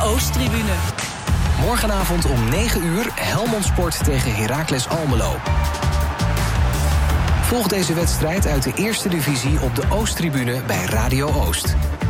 Oosttribune. Morgenavond om 9 uur Helmond Sport tegen Heracles Almelo. Volg deze wedstrijd uit de eerste divisie op de Oosttribune bij Radio Oost.